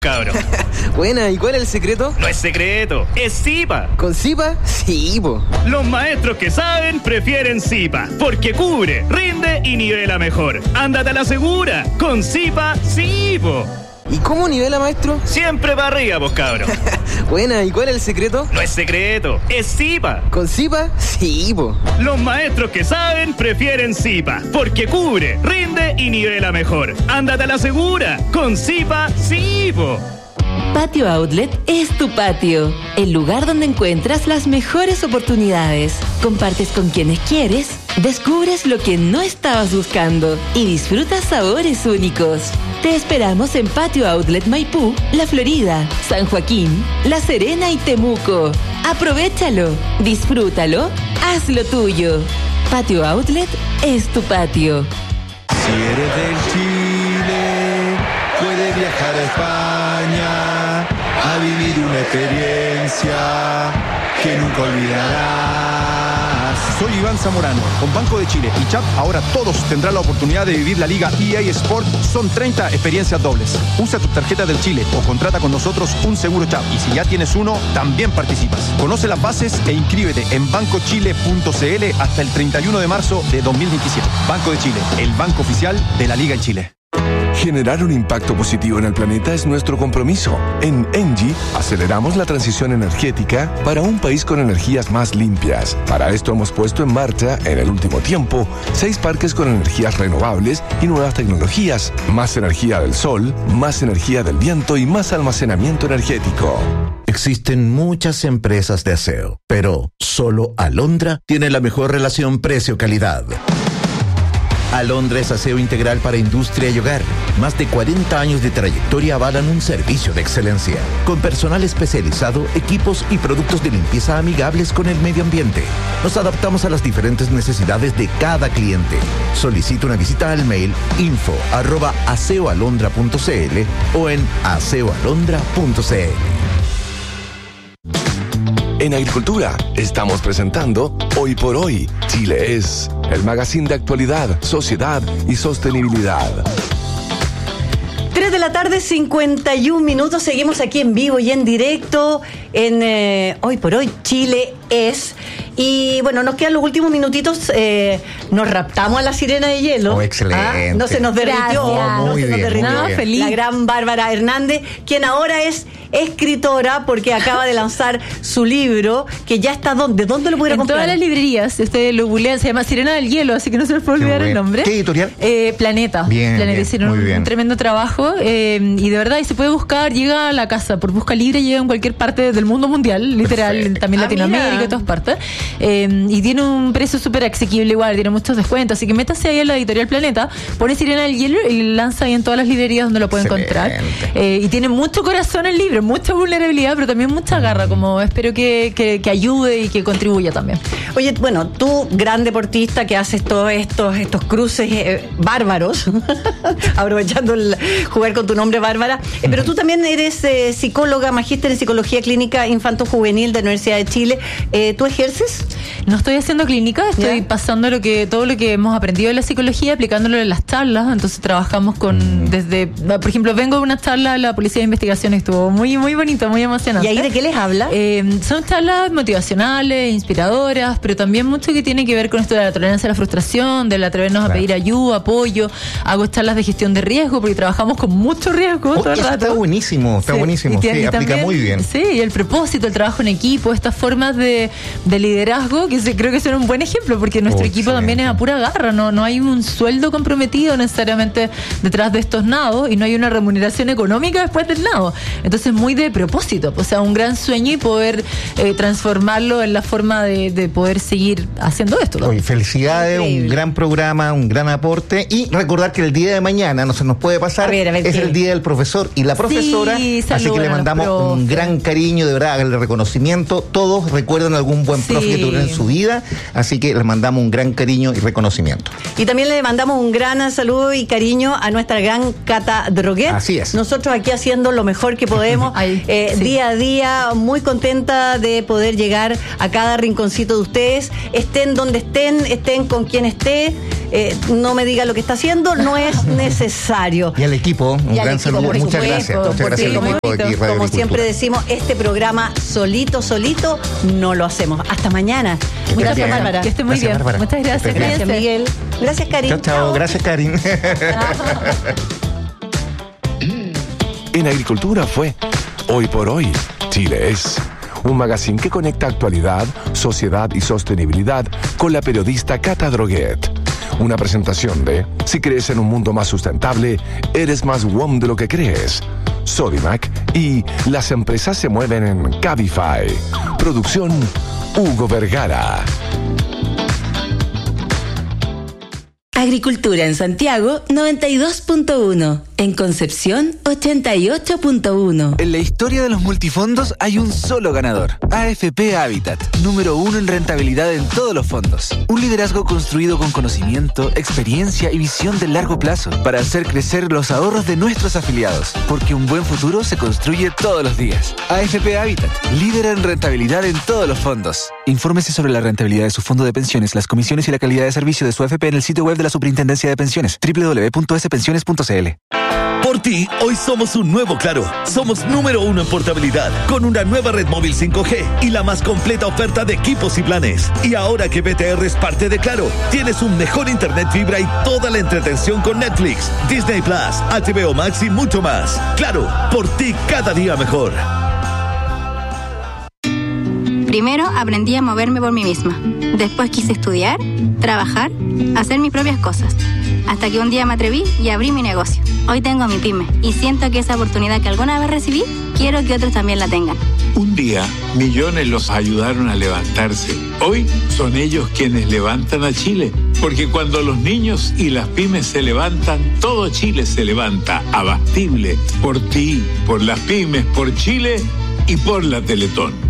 Cabro. Buena, ¿y cuál es el secreto? No es secreto, es Zipa. ¿Con Zipa? Sí, po. Los maestros que saben prefieren Zipa, porque cubre, rinde y nivela mejor. Ándate a la segura, con Zipa, sí, po. ¿Y cómo nivela, maestro? Siempre para arriba, pues, cabro. Buena, ¿y cuál es el secreto? No es secreto, es Zipa. ¿Con Zipa? Sí, po. Los maestros que saben prefieren Zipa, porque cubre, rinde y nivela mejor. Ándate a la segura, con Zipa, sí, po. Patio Outlet es tu patio, el lugar donde encuentras las mejores oportunidades. Compartes con quienes quieres, descubres lo que no estabas buscando y disfrutas sabores únicos. Te esperamos en Patio Outlet Maipú, La Florida, San Joaquín, La Serena y Temuco. Aprovéchalo, disfrútalo, hazlo tuyo. Patio Outlet es tu patio. Si eres del Chile, puedes viajar a España a vivir una experiencia que nunca olvidarás. Soy Iván Zamorano. Con Banco de Chile y CHAP, ahora todos tendrán la oportunidad de vivir la Liga EA Sport. Son 30 experiencias dobles. Usa tu tarjeta del Chile o contrata con nosotros un seguro CHAP. Y si ya tienes uno, también participas. Conoce las bases e inscríbete en bancochile.cl hasta el 31 de marzo de 2027. Banco de Chile, el banco oficial de la Liga en Chile. Generar un impacto positivo en el planeta es nuestro compromiso. En ENGIE aceleramos la transición energética para un país con energías más limpias. Para esto hemos puesto en marcha, en el último tiempo, 6 parques con energías renovables y nuevas tecnologías. Más energía del sol, más energía del viento y más almacenamiento energético. Existen muchas empresas de aseo, pero solo Alondra tiene la mejor relación precio-calidad. Alondra es aseo integral para industria y hogar. Más de 40 años de trayectoria avalan un servicio de excelencia. Con personal especializado, equipos y productos de limpieza amigables con el medio ambiente. Nos adaptamos a las diferentes necesidades de cada cliente. Solicita una visita al mail info@aseoalondra.cl o en aseoalondra.cl. En Agricultura, estamos presentando Hoy por Hoy, Chile es, el magazine de actualidad, sociedad y sostenibilidad. 3 de la tarde, 51 minutos. Seguimos aquí en vivo y en directo en Hoy por Hoy, Chile es. Y bueno, nos quedan los últimos minutitos. Nos raptamos a la sirena de hielo. Oh, excelente. No se nos derritió. Muy bien. Feliz. La gran Bárbara Hernández, quien ahora es escritora porque acaba de lanzar su libro, que ya está ¿dónde lo pudiera comprar? En todas las librerías. Lo googlean, se llama Sirena del Hielo, así que no se les puede olvidar el nombre. ¿Qué editorial? Planeta. Bien, hicieron un tremendo trabajo y de verdad, y se puede buscar, llega a la casa por busca libre, llega en cualquier parte del mundo mundial, literal. Perfecto. También Latinoamérica y todas partes. Y tiene un precio súper asequible igual, tiene muchos descuentos, así que métase ahí a la editorial Planeta, pone Sirena del Hielo y lanza ahí en todas las librerías donde lo puede encontrar. Y tiene mucho corazón el libro, mucha vulnerabilidad, pero también mucha garra, como espero que ayude y que contribuya también. Oye, bueno, tú, gran deportista que haces todos estos cruces bárbaros, aprovechando el jugar con tu nombre, Bárbara, pero tú también eres psicóloga, magíster en psicología clínica infanto-juvenil de la Universidad de Chile. ¿Tú ejerces? No estoy haciendo clínica, estoy pasando todo lo que hemos aprendido de la psicología, aplicándolo en las charlas. Entonces trabajamos desde, por ejemplo, vengo de una charla de la Policía de Investigación, estuvo muy, muy bonito, muy emocionante. ¿Y ahí de qué les habla? Son charlas motivacionales, inspiradoras, pero también mucho que tiene que ver con esto de la tolerancia a la frustración, del atrevernos a pedir ayuda, apoyo. Hago charlas de gestión de riesgo, porque trabajamos con mucho riesgo todo el rato. Está buenísimo, sí, aplica también, muy bien. Sí, y el propósito, el trabajo en equipo, estas formas de liderazgo, que creo que son un buen ejemplo, porque nuestro equipo también es a pura garra, no hay un sueldo comprometido necesariamente detrás de estos nados, y no hay una remuneración económica después del nado. Entonces, muy de propósito, o sea, un gran sueño y poder transformarlo en la forma de poder seguir haciendo esto, ¿no? Oye, felicidades, increíble. Un gran programa, un gran aporte, y recordar que el día de mañana, no se nos puede pasar, es el día del profesor y la profesora, así que le mandamos un gran cariño, de verdad, el reconocimiento. Todos recuerdan algún buen profe que tuvieron en su vida, así que les mandamos un gran cariño y reconocimiento. Y también le mandamos un gran saludo y cariño a nuestra gran Cata Droguet. Así es. Nosotros aquí haciendo lo mejor que podemos, día a día, muy contenta de poder llegar a cada rinconcito de ustedes, estén donde estén con quien esté. no me diga lo que está haciendo, no es necesario. Y al equipo, un gran saludo. Muchas gracias. Muchas gracias al equipo de aquí, Radio Como siempre decimos, este programa solito no lo hacemos. Hasta mañana. Muchas gracias, Bárbara. Que esté muy bien. Bárbara. Muchas gracias. Gracias, Miguel. Gracias, Karin. Chao. Gracias, Karin. En Agricultura fue Hoy por Hoy, Chile es. Un magazine que conecta actualidad, sociedad y sostenibilidad con la periodista Cata Droguet. Una presentación de Si crees en un mundo más sustentable, eres más WOM de lo que crees. Sodimac y Las empresas se mueven en Cabify. Producción Hugo Vergara. Agricultura en Santiago 92.1, en Concepción 88.1. En la historia de los multifondos hay un solo ganador, AFP Habitat, número 1 en rentabilidad en todos los fondos. Un liderazgo construido con conocimiento, experiencia y visión de largo plazo para hacer crecer los ahorros de nuestros afiliados, porque un buen futuro se construye todos los días. AFP Habitat, líder en rentabilidad en todos los fondos. Infórmese sobre la rentabilidad de su fondo de pensiones, las comisiones y la calidad de servicio de su AFP en el sitio web de la Superintendencia de Pensiones, www.spensiones.cl. Por ti, hoy somos un nuevo Claro. Somos número 1 en portabilidad, con una nueva red móvil 5G y la más completa oferta de equipos y planes. Y ahora que BTR es parte de Claro, tienes un mejor internet fibra y toda la entretención con Netflix, Disney Plus, HBO Max y mucho más. Claro, por ti cada día mejor. Primero aprendí a moverme por mí misma. Después quise estudiar, trabajar, hacer mis propias cosas. Hasta que un día me atreví y abrí mi negocio. Hoy tengo mi pyme y siento que esa oportunidad que alguna vez recibí, quiero que otros también la tengan. Un día, millones los ayudaron a levantarse. Hoy son ellos quienes levantan a Chile. Porque cuando los niños y las pymes se levantan, todo Chile se levanta. Abastible. Por ti, por las pymes, por Chile y por la Teletón.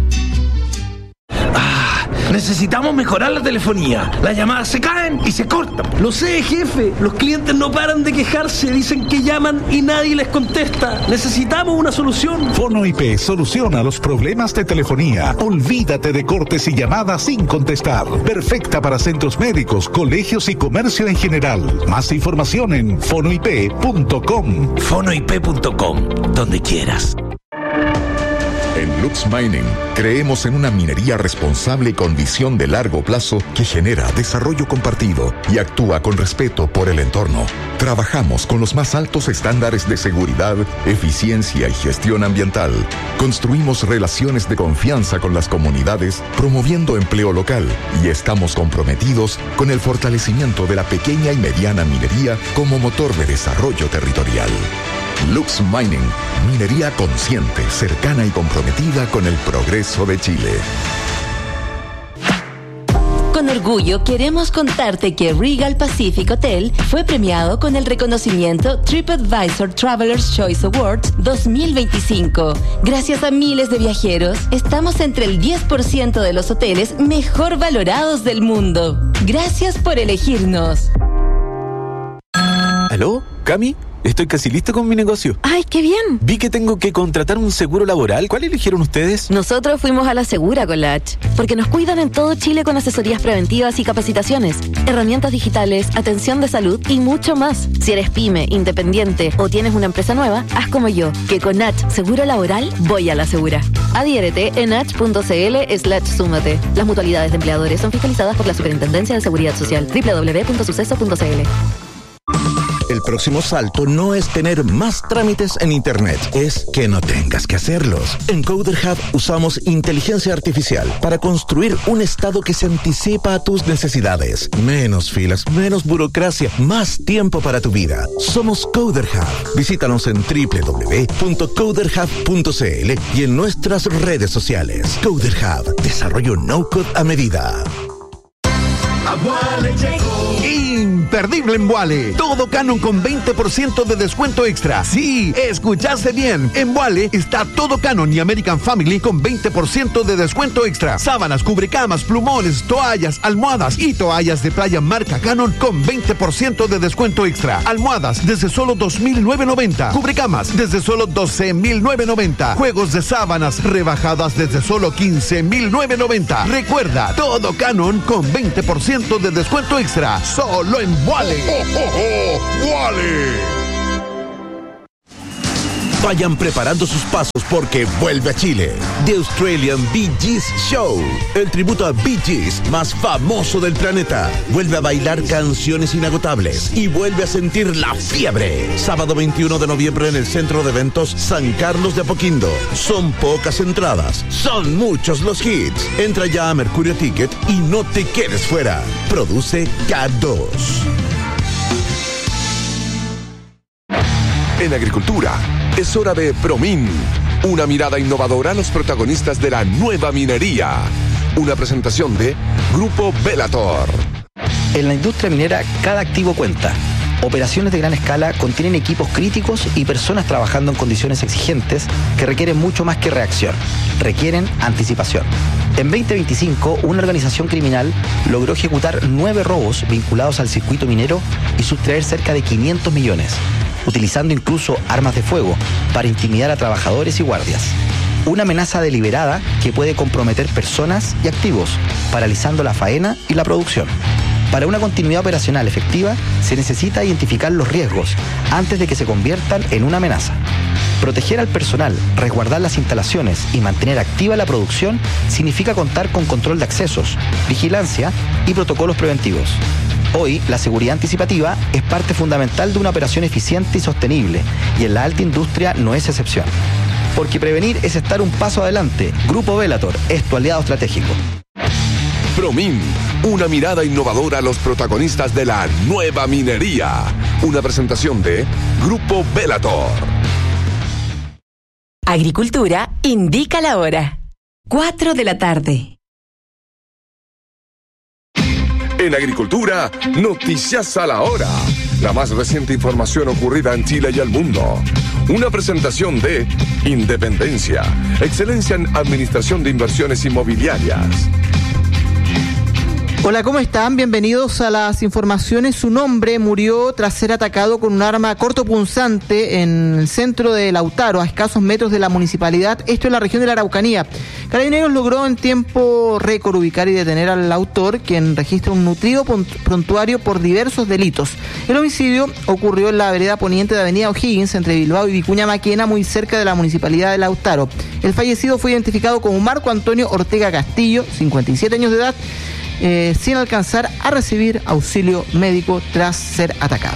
Necesitamos mejorar la telefonía. Las llamadas se caen y se cortan. Lo sé, jefe. Los clientes no paran de quejarse. Dicen que llaman y nadie les contesta. Necesitamos una solución. FonoIP soluciona los problemas de telefonía. Olvídate de cortes y llamadas sin contestar. Perfecta para centros médicos, colegios y comercio en general. Más información en fonoip.com. Fonoip.com, donde quieras. En Lux Mining creemos en una minería responsable con visión de largo plazo que genera desarrollo compartido y actúa con respeto por el entorno. Trabajamos con los más altos estándares de seguridad, eficiencia y gestión ambiental. Construimos relaciones de confianza con las comunidades, promoviendo empleo local, y estamos comprometidos con el fortalecimiento de la pequeña y mediana minería como motor de desarrollo territorial. Lux Mining, minería consciente, cercana y comprometida con el progreso de Chile. Con orgullo queremos contarte que Regal Pacific Hotel fue premiado con el reconocimiento TripAdvisor Traveler's Choice Awards 2025. Gracias a miles de viajeros, estamos entre el 10% de los hoteles mejor valorados del mundo. Gracias por elegirnos. ¿Aló? ¿Cami? Estoy casi listo con mi negocio. ¡Ay, qué bien! Vi que tengo que contratar un seguro laboral. ¿Cuál eligieron ustedes? Nosotros fuimos a la Segura con la H, porque nos cuidan en todo Chile con asesorías preventivas y capacitaciones, herramientas digitales, atención de salud y mucho más. Si eres pyme, independiente o tienes una empresa nueva, haz como yo, que con H Seguro Laboral voy a la Segura. Adhiérete en h.cl/súmate. Las mutualidades de empleadores son fiscalizadas por la Superintendencia de Seguridad Social. www.suceso.cl. El próximo salto no es tener más trámites en Internet, es que no tengas que hacerlos. En Coder Hub usamos inteligencia artificial para construir un estado que se anticipa a tus necesidades. Menos filas, menos burocracia, más tiempo para tu vida. Somos Coder Hub. Visítanos en www.coderhub.cl y en nuestras redes sociales. Coder Hub, desarrollo no-code a medida. Imperdible en Vuale. Todo Canon con 20% de descuento extra. Sí, escuchaste bien. En Vuale está todo Canon y American Family con 20% de descuento extra. Sábanas, cubrecamas, plumones, toallas, almohadas y toallas de playa marca Canon con 20% de descuento extra. Almohadas desde solo $2,990. Cubrecamas desde solo $12,990. Juegos de sábanas rebajadas desde solo $15,990. Recuerda, todo Canon con 20% de descuento extra. Solo solo en Wally. ¡Wally! Vayan preparando sus pasos porque vuelve a Chile The Australian Bee Gees Show, el tributo a Bee Gees más famoso del planeta. Vuelve a bailar canciones inagotables y vuelve a sentir la fiebre. Sábado 21 de noviembre en el Centro de Eventos San Carlos de Apoquindo. Son pocas entradas, son muchos los hits. Entra ya a Mercurio Ticket y no te quedes fuera. Produce K2. En agricultura, es hora de ProMin, una mirada innovadora a los protagonistas de la nueva minería. Una presentación de Grupo Bellator. En la industria minera, cada activo cuenta. Operaciones de gran escala contienen equipos críticos y personas trabajando en condiciones exigentes que requieren mucho más que reacción. Requieren anticipación. En 2025, una organización criminal logró ejecutar 9 robos vinculados al circuito minero y sustraer cerca de 500 millones. Utilizando incluso armas de fuego para intimidar a trabajadores y guardias. Una amenaza deliberada que puede comprometer personas y activos, paralizando la faena y la producción. Para una continuidad operacional efectiva, se necesita identificar los riesgos antes de que se conviertan en una amenaza. Proteger al personal, resguardar las instalaciones y mantener activa la producción significa contar con control de accesos, vigilancia y protocolos preventivos. Hoy, la seguridad anticipativa es parte fundamental de una operación eficiente y sostenible, y en la alta industria no es excepción. Porque prevenir es estar un paso adelante. Grupo Bellator es tu aliado estratégico. ProMin, una mirada innovadora a los protagonistas de la nueva minería. Una presentación de Grupo Bellator. Agricultura indica la hora. 4 de la tarde. En agricultura, noticias a la hora. La más reciente información ocurrida en Chile y el mundo. Una presentación de Independencia, excelencia en administración de inversiones inmobiliarias. Hola, ¿cómo están? Bienvenidos a las informaciones. Un hombre murió tras ser atacado con un arma cortopunzante en el centro de Lautaro, a escasos metros de la municipalidad, esto en la región de la Araucanía. Carabineros logró en tiempo récord ubicar y detener al autor, quien registra un nutrido prontuario por diversos delitos. El homicidio ocurrió en la vereda poniente de Avenida O'Higgins, entre Bilbao y Vicuña Maquena, muy cerca de la municipalidad de Lautaro. El fallecido fue identificado como Marco Antonio Ortega Castillo, 57 años de edad, sin alcanzar a recibir auxilio médico tras ser atacado.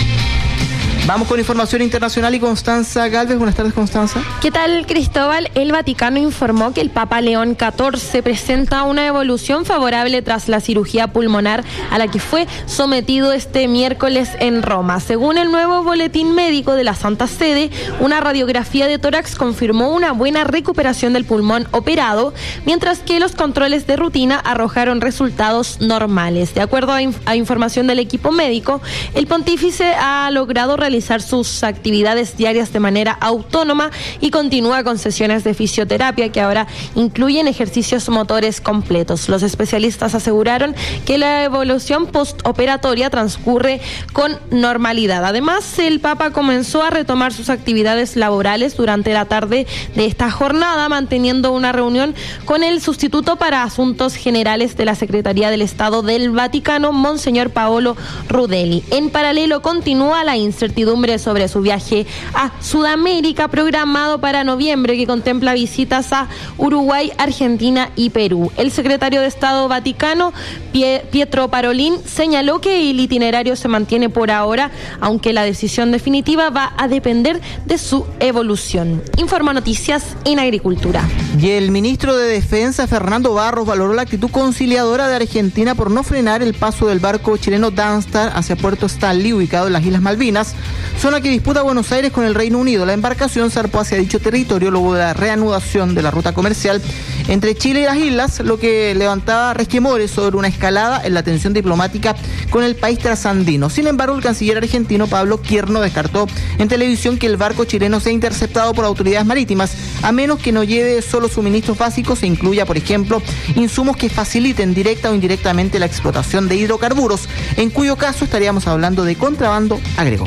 Vamos con información internacional y Constanza Galvez. Buenas tardes, Constanza. ¿Qué tal, Cristóbal? El Vaticano informó que el Papa León XIV presenta una evolución favorable tras la cirugía pulmonar a la que fue sometido este miércoles en Roma. Según el nuevo boletín médico de la Santa Sede, una radiografía de tórax confirmó una buena recuperación del pulmón operado, mientras que los controles de rutina arrojaron resultados normales. De acuerdo a información del equipo médico, el pontífice ha logrado realizar sus actividades diarias de manera autónoma y continúa con sesiones de fisioterapia que ahora incluyen ejercicios motores completos. Los especialistas aseguraron que la evolución postoperatoria transcurre con normalidad. Además, el Papa comenzó a retomar sus actividades laborales durante la tarde de esta jornada, manteniendo una reunión con el sustituto para Asuntos Generales de la Secretaría del Estado del Vaticano, Monseñor Paolo Rudelli. En paralelo, continúa la incertidumbre sobre su viaje a Sudamérica programado para noviembre, que contempla visitas a Uruguay, Argentina y Perú. El secretario de Estado Vaticano, Pietro Parolin, señaló que el itinerario se mantiene por ahora, aunque la decisión definitiva va a depender de su evolución. Informa Noticias en Agricultura. Y el ministro de Defensa, Fernando Barros, valoró la actitud conciliadora de Argentina por no frenar el paso del barco chileno Danstar hacia Puerto Stanley, ubicado en las Islas Malvinas, zona que disputa Buenos Aires con el Reino Unido. La embarcación zarpó hacia dicho territorio luego de la reanudación de la ruta comercial entre Chile y las islas, lo que levantaba resquemores sobre una escalada en la tensión diplomática con el país trasandino. Sin embargo, el canciller argentino Pablo Quierno descartó en televisión que el barco chileno sea interceptado por autoridades marítimas, a menos que no lleve solo suministros básicos e incluya, por ejemplo, insumos que faciliten directa o indirectamente la explotación de hidrocarburos, en cuyo caso estaríamos hablando de contrabando, agregó.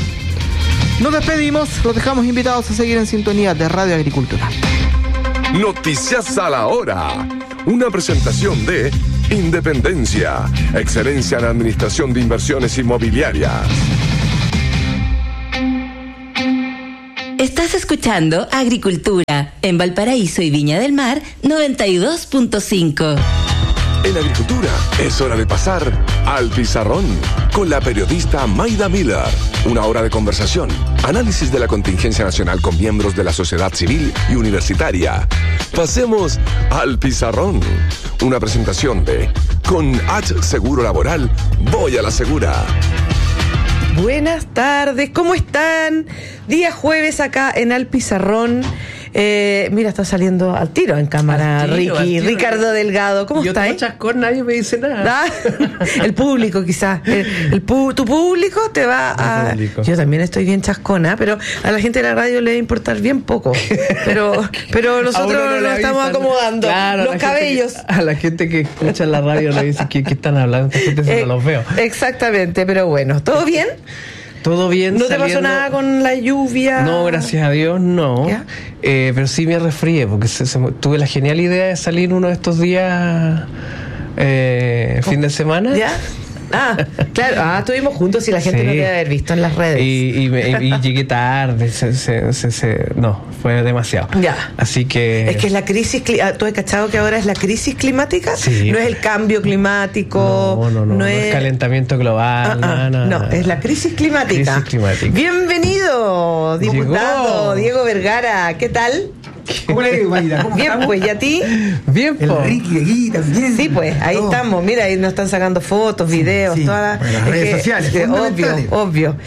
Nos despedimos, los dejamos invitados a seguir en sintonía de Radio Agricultura. Noticias a la hora. Una presentación de Independencia, excelencia en administración de inversiones inmobiliarias. Estás escuchando Agricultura en Valparaíso y Viña del Mar 92.5. En Agricultura es hora de pasar al pizarrón con la periodista Maida Miller. Una hora de conversación, análisis de la contingencia nacional con miembros de la sociedad civil y universitaria. Pasemos al pizarrón. Una presentación de Con H Seguro Laboral, voy a la segura. Buenas tardes, ¿cómo están? Día jueves acá en Al Pizarrón. Mira, está saliendo al tiro en cámara Ricardo Delgado. ¿Cómo está? Yo chascón, nadie me dice nada. El público quizás. Tu público te va a... Yo también estoy bien chascona, pero a la gente de la radio le va a importar bien poco. Pero nosotros lo estamos acomodando. Claro, los cabellos. A la gente que escucha en la radio le dice que están hablando. Esta gente si no los veo. Exactamente, pero bueno, ¿todo bien? Todo bien. ¿No te pasó nada con la lluvia? No, gracias a Dios, no. Pero sí me resfrié, porque tuve la genial idea de salir uno de estos días, fin de semana. ¿Ya? Claro, estuvimos juntos y la gente no te debe haber visto en las redes. Y llegué tarde, no, fue demasiado. Ya. Así que... Es que es la crisis, ¿tú has cachado que ahora es la crisis climática? Sí. No es el cambio climático. No es calentamiento global. No, es la crisis climática. Bienvenido, diputado Diego Vergara, ¿qué tal? ¿Cómo le digo, Maida? ¿Cómo bien, estamos? Pues, ¿y a ti? Bien, pues. El Ricky aquí también. Sí, pues, ahí estamos. Mira, ahí nos están sacando fotos, videos, todas las redes sociales. Obvio.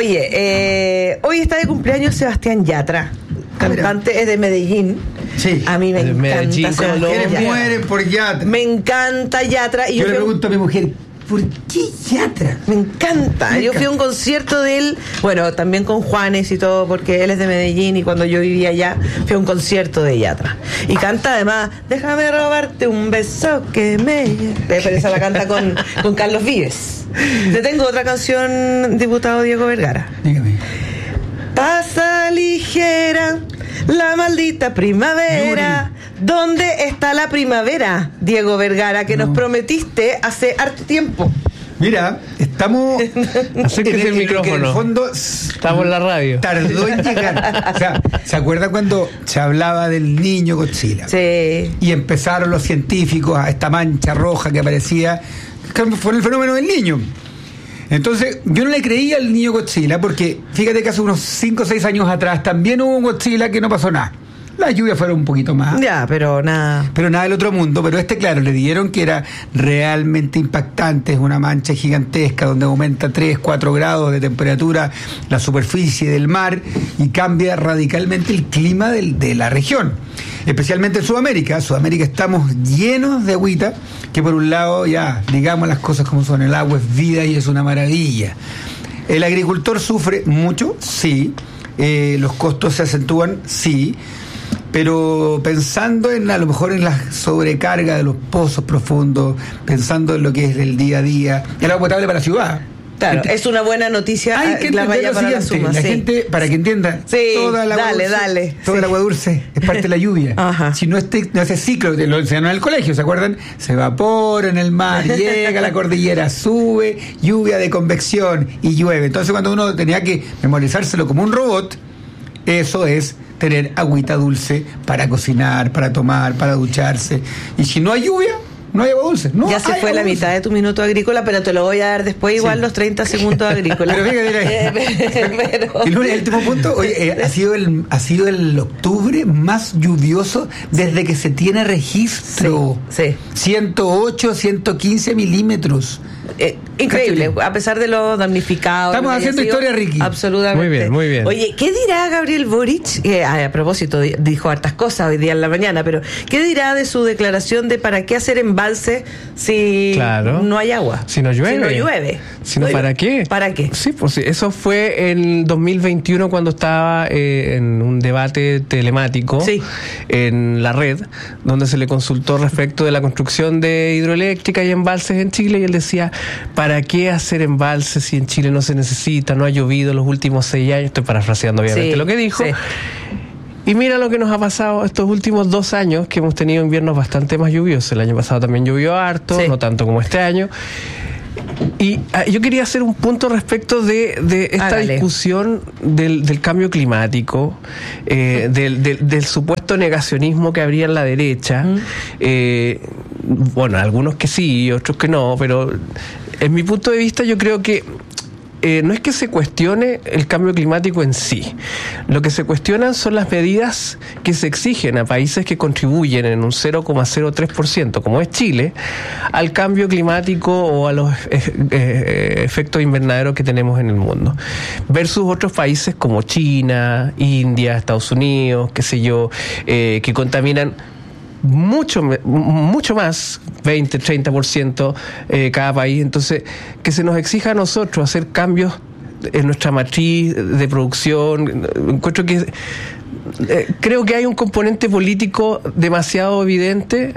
Oye, hoy está de cumpleaños Sebastián Yatra, cantante, es de Medellín. Sí. A mí me encanta. Las mujeres mueren por Yatra. Me encanta Yatra. Y yo le pregunto a mi mujer, ¿por qué Yatra? Me encanta. Yo fui a un concierto de él, bueno, también con Juanes y todo, porque él es de Medellín y cuando yo vivía allá, fui a un concierto de Yatra. Y canta además, déjame robarte un beso que me... Pero esa la canta con Carlos Vives. Te tengo otra canción, diputado Diego Vergara. Dígame. Pasa ligera la maldita primavera. ¿Dónde está la primavera, Diego Vergara, que nos prometiste hace harto tiempo? Mira, estamos... Acérquese el micrófono. En el fondo... Estamos en la radio. Tardó en llegar. O sea, ¿se acuerda cuando se hablaba del niño Godzilla? Sí. Y empezaron los científicos a esta mancha roja que aparecía, que fue el fenómeno del niño. Entonces, yo no le creía al niño Godzilla, porque fíjate que hace unos 5 o 6 años atrás también hubo un Godzilla que no pasó nada. Las lluvias fueron un poquito más. Ya, pero nada. Pero nada del otro mundo. Pero claro, le dijeron que era realmente impactante. Es una mancha gigantesca donde aumenta 3, 4 grados de temperatura la superficie del mar y cambia radicalmente el clima de la región. Especialmente en Sudamérica. En Sudamérica estamos llenos de agüita, que por un lado, ya, digamos las cosas como son. El agua es vida y es una maravilla. El agricultor sufre mucho, sí. Los costos se acentúan, sí. Pero pensando a lo mejor en la sobrecarga de los pozos profundos, pensando en lo que es el día a día, el agua potable para la ciudad. Claro, es una buena noticia. Hay que entender lo siguiente, la gente, para que entienda, toda el agua dulce, toda el agua dulce es parte de la lluvia. Ajá. Si no ese ciclo, lo enseñaron en el colegio, ¿se acuerdan? Se evapora en el mar, llega a la cordillera, sube, lluvia de convección y llueve. Entonces cuando uno tenía que memorizárselo como un robot, eso es tener agüita dulce para cocinar, para tomar, para ducharse. Y si no hay lluvia, no hay agua dulce. No ya se fue la mitad de tu minuto agrícola, pero te lo voy a dar después igual los 30 segundos agrícolas. Pero fíjate, y luego el último punto, ha sido el octubre más lluvioso desde que se tiene registro. Sí. 108, 115 milímetros. Increíble, a pesar de lo damnificado. Estamos haciendo historia, Ricky. Absolutamente. Muy bien. Oye, ¿qué dirá Gabriel Boric? A propósito, dijo hartas cosas hoy día en la mañana, pero ¿qué dirá de su declaración de para qué hacer embalse si no hay agua? Si no llueve. ¿Para qué? ¿Para qué? Sí, pues sí, eso fue en 2021 cuando estaba en un debate telemático en la red, donde se le consultó respecto de la construcción de hidroeléctricas y embalses en Chile, y él decía, ¿para qué hacer embalses si en Chile no se necesita, no ha llovido los últimos 6 años? Estoy parafraseando obviamente lo que dijo. Y mira lo que nos ha pasado estos últimos 2 años, que hemos tenido inviernos bastante más lluviosos. El año pasado también llovió harto, no tanto como este año. Y yo quería hacer un punto respecto de esta discusión del cambio climático, del supuesto negacionismo que habría en la derecha. Bueno, algunos que sí, otros que no, pero en mi punto de vista yo creo que no es que se cuestione el cambio climático en sí. Lo que se cuestionan son las medidas que se exigen a países que contribuyen en un 0,03%, como es Chile, al cambio climático o a los efectos invernaderos que tenemos en el mundo. Versus otros países como China, India, Estados Unidos, qué sé yo, que contaminan mucho más, 20, 30% cada país. Entonces, que se nos exija a nosotros hacer cambios en nuestra matriz de producción, encuentro que creo que hay un componente político demasiado evidente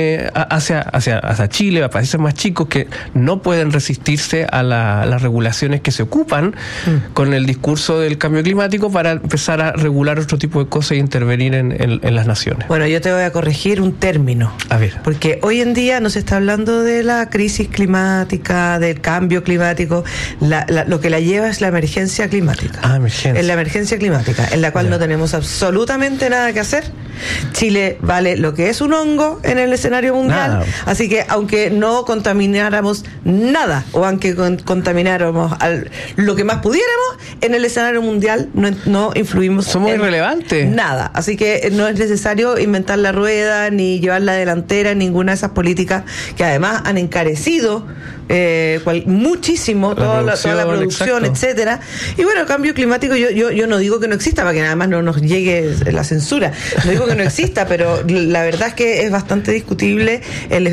hacia Chile, a países más chicos que no pueden resistirse a las regulaciones que se ocupan con el discurso del cambio climático para empezar a regular otro tipo de cosas e intervenir en las naciones. Bueno, yo te voy a corregir un término. A ver. Porque hoy en día no se está hablando de la crisis climática, del cambio climático. Lo que la lleva es la emergencia climática. Emergencia. Es la emergencia climática, en la cual no tenemos absolutamente nada que hacer. Chile vale lo que es un hongo en el escenario mundial, así que aunque no contamináramos nada, o aunque contamináramos lo que más pudiéramos, en el escenario mundial no influimos. Somos irrelevantes. Nada, así que no es necesario inventar la rueda ni llevar la delantera en ninguna de esas políticas que además han encarecido muchísimo toda la producción, etcétera. Y bueno, el cambio climático, yo no digo que no exista, para que nada más no nos llegue la censura, no digo que no exista, pero la verdad es que es bastante discutible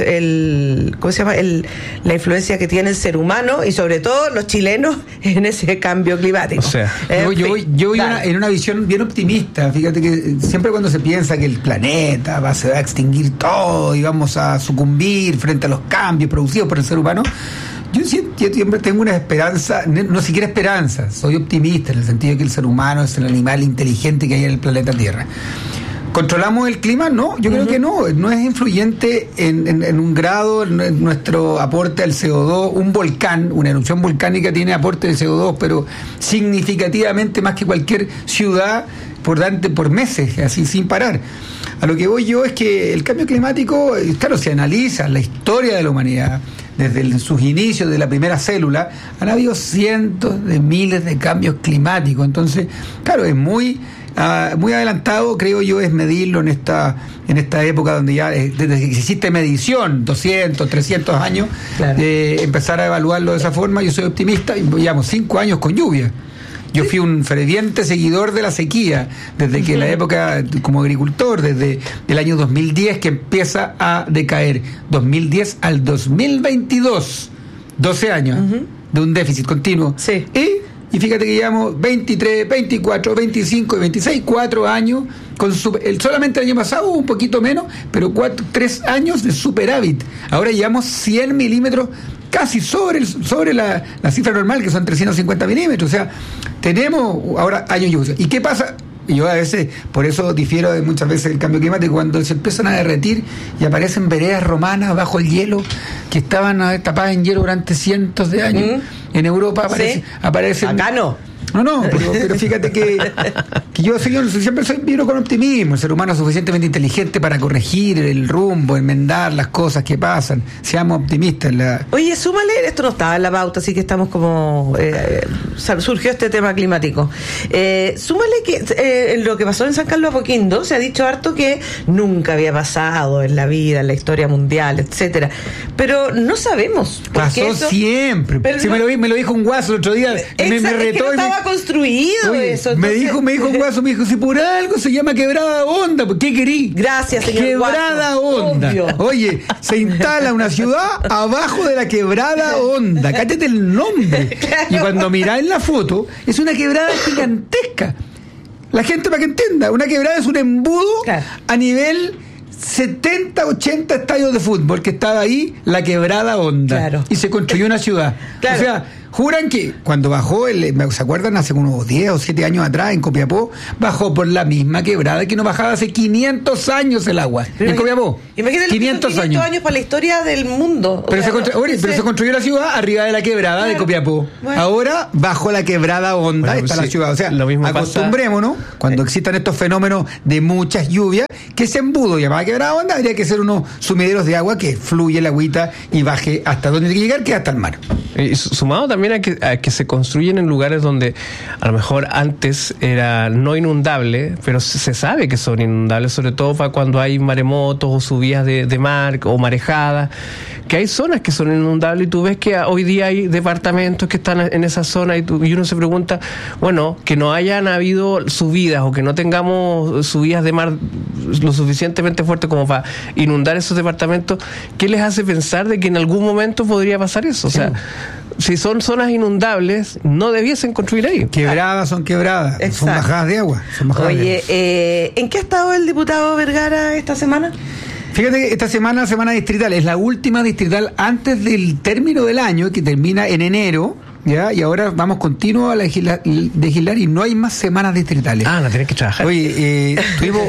¿cómo se llama? La influencia que tiene el ser humano y sobre todo los chilenos en ese cambio climático. O sea, yo voy en una visión bien optimista. Fíjate que siempre cuando se piensa que el planeta se va a extinguir todo y vamos a sucumbir frente a los cambios producidos por el ser humano, yo siempre tengo una esperanza, no siquiera esperanza, soy optimista en el sentido de que el ser humano es el animal inteligente que hay en el planeta Tierra. ¿Controlamos el clima? No, yo creo que no es influyente en un grado en nuestro aporte al CO2. Un volcán, una erupción volcánica tiene aporte de CO2, pero significativamente más que cualquier ciudad por meses, así sin parar. A lo que voy yo es que el cambio climático, claro, se analiza la historia de la humanidad, desde sus inicios de la primera célula, han habido cientos de miles de cambios climáticos. Entonces, claro, es muy adelantado, creo yo, es medirlo en esta época donde ya, desde que existe medición, 200, 300 años, empezar a evaluarlo de esa forma. Yo soy optimista y llevamos 5 años con lluvia. Yo fui un ferviente seguidor de la sequía, desde que la época como agricultor, desde el año 2010 que empieza a decaer, 2010 al 2022, 12 años de un déficit continuo. Sí. Y fíjate que llevamos 23, 24, 25 y 26, 4 años, solamente el año pasado un poquito menos, pero 3 años de superávit. Ahora llevamos 100 milímetros, casi sobre la cifra normal, que son 350 milímetros. O sea, tenemos ahora años lluviosos. ¿Y qué pasa? Yo a veces, por eso difiero de muchas veces del cambio climático, cuando se empiezan a derretir y aparecen veredas romanas bajo el hielo, que estaban tapadas en hielo durante cientos de años. En Europa aparecen... Acá no. No, pero fíjate que yo siempre vino con optimismo. El ser humano es suficientemente inteligente para corregir el rumbo, enmendar las cosas que pasan. Seamos optimistas. Oye, súmale, esto no estaba en la pauta, así que estamos como... surgió este tema climático. Súmale que en lo que pasó en San Carlos Apoquindo se ha dicho harto que nunca había pasado en la vida, en la historia mundial, etcétera. Pero no sabemos. Pasó siempre. Sí, me lo dijo un guaso el otro día. Me retó y me... construido. Oye, eso. Entonces... Me dijo un guaso, si por algo se llama quebrada onda, ¿qué querí? Gracias, señor Quebrada Guaso. Onda. Obvio. Oye, se instala una ciudad abajo de la quebrada onda. Cállate el nombre. Claro. Y cuando mirás en la foto, es una quebrada gigantesca. La gente, para que entienda, una quebrada es un embudo a nivel 70, 80 estadios de fútbol que estaba ahí, la quebrada onda. Claro. Y se construyó una ciudad. Claro. O sea, juran que cuando bajó, ¿se acuerdan? Hace unos 10 o 7 años atrás en Copiapó, bajó por la misma quebrada que no bajaba hace 500 años el agua. En Copiapó. Imagínate 500 años para la historia del mundo. Pero, se construyó la ciudad arriba de la quebrada de Copiapó. Bueno. Ahora, bajo la quebrada honda está la ciudad. O sea, acostumbrémonos, cuando existan estos fenómenos de muchas lluvias, que ese embudo llamado quebrada honda habría que ser unos sumideros de agua que fluye la agüita y baje hasta donde tiene que llegar, que hasta el mar. Y sumado también a que se construyen en lugares donde a lo mejor antes era no inundable, pero se sabe que son inundables, sobre todo para cuando hay maremotos o subidas de mar o marejadas, que hay zonas que son inundables y tú ves que hoy día hay departamentos que están en esa zona y uno se pregunta, bueno, que no hayan habido subidas o que no tengamos subidas de mar lo suficientemente fuertes como para inundar esos departamentos, ¿qué les hace pensar de que en algún momento podría pasar eso? O sea, si son zonas inundables, no debiesen construir ahí. Quebradas son quebradas. Exacto. Son bajadas de agua. Oye, ¿en qué ha estado el diputado Vergara esta semana? Fíjate que esta semana distrital, es la última distrital antes del término del año, que termina en enero. ¿Ya? Y ahora vamos continuo a legislar y no hay más semanas distritales. No tienes que trabajar. Oye, tuvimos...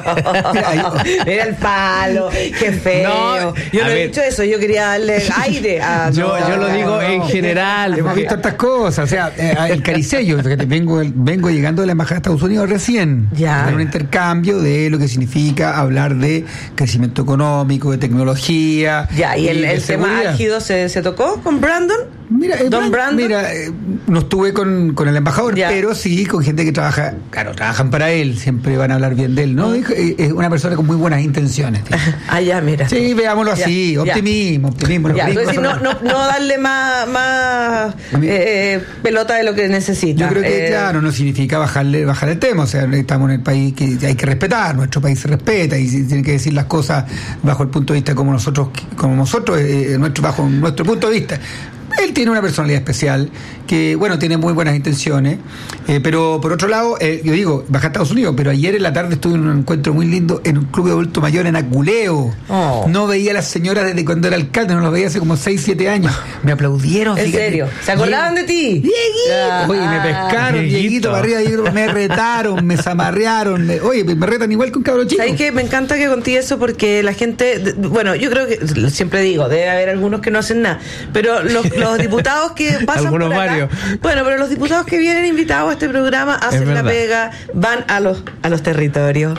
Mira el palo, qué feo. No, yo no he dicho eso, yo quería darle aire a... Yo lo digo en general. Hemos visto tantas cosas, o sea, el Caricello, vengo llegando de la Embajada de Estados Unidos recién. Ya. En un intercambio de lo que significa hablar de crecimiento económico, de tecnología. Ya, y el tema álgido se tocó con Brandon. Brandon. No estuve con el embajador, pero sí con gente que trabaja, trabajan para él, siempre van a hablar bien de él, ¿no? Es una persona con muy buenas intenciones. Mira. Sí, veámoslo así, optimismo. Ya, entonces no darle más pelota de lo que necesita. Yo creo que, no significa bajar el tema, o sea, estamos en el país que hay que respetar, nuestro país se respeta y se tienen que decir las cosas bajo el punto de vista como nosotros bajo nuestro punto de vista. Él tiene una personalidad especial que, tiene muy buenas intenciones, pero por otro lado, yo digo, baja a Estados Unidos, pero ayer en la tarde estuve en un encuentro muy lindo en un club de adulto mayor en Aculeo. No veía a las señoras desde cuando era alcalde, no los veía hace como 6-7 años. Me aplaudieron. ¿En serio? ¿Se acordaban de ti? ¡Dieguito! Oye, me pescaron, Dieguito para arriba, me retaron, me zamarrearon. Me retan igual que un cabro chico. ¿Sabes qué? Me encanta que conté eso porque la gente, yo creo que, siempre digo, debe haber algunos que no hacen nada, pero los diputados que pasan algunos por acá, varios. Pero los diputados que vienen invitados a este programa hacen la pega, van a los territorios,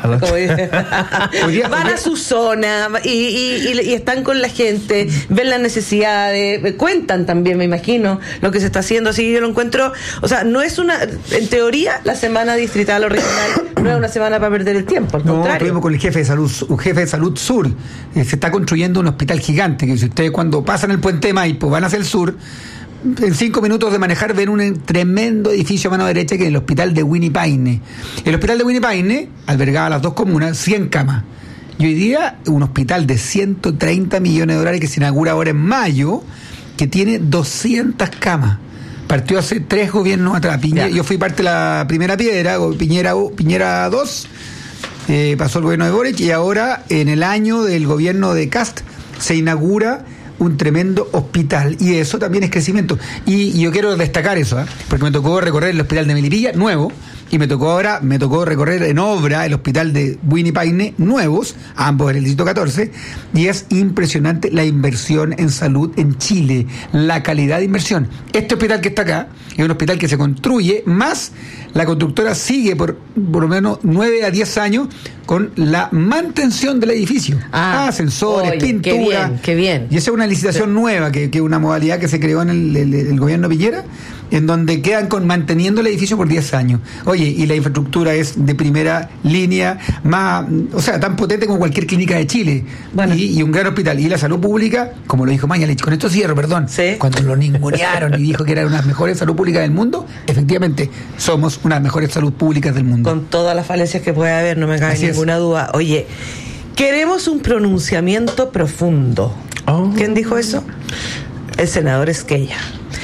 van a su zona y están con la gente, ven las necesidades, cuentan también, me imagino, lo que se está haciendo. Así yo lo encuentro, no es en teoría, la semana distrital o regional no es una semana para perder el tiempo, al contrario. Estuvimos con el jefe de salud sur. Se está construyendo un hospital gigante, que si ustedes cuando pasan el puente Maipo van hacia el sur, en 5 minutos de manejar ven un tremendo edificio a mano derecha que es el hospital de Winnipaine. El hospital de Winnipaine albergaba las 2 comunas, 100 camas. Y hoy día un hospital de $130 millones que se inaugura ahora en mayo, que tiene 200 camas. Partió hace 3 gobiernos atrás. Yo fui parte de la primera piedra, Piñera 2, pasó el gobierno de Boric, y ahora en el año del gobierno de Kast se inaugura un tremendo hospital, y eso también es crecimiento. Y yo quiero destacar eso, porque me tocó recorrer el hospital de Melipilla nuevo, y me tocó recorrer en obra el hospital de Winnipaine nuevos, ambos en el distrito 14, y es impresionante la inversión en salud en Chile, la calidad de inversión. Este hospital que está acá es un hospital que se construye, más la constructora sigue por lo menos 9 a 10 años con la mantención del edificio. Ascensores, pintura. Qué bien. Y esa es una licitación nueva, que es una modalidad que se creó en el gobierno Piñera, en donde quedan manteniendo el edificio por 10 años. Oye, y la infraestructura es de primera línea, tan potente como cualquier clínica de Chile. Y un gran hospital. Y la salud pública, como lo dijo Mañalich, con esto cierro, perdón, ¿sí? Cuando lo ningunearon y dijo que era una de las mejores salud públicas del mundo, efectivamente, somos una de las mejores salud públicas del mundo. Con todas las falencias que puede haber, no me cabe ninguna duda. Oye, queremos un pronunciamiento profundo. ¿Quién dijo eso? El senador Esquella.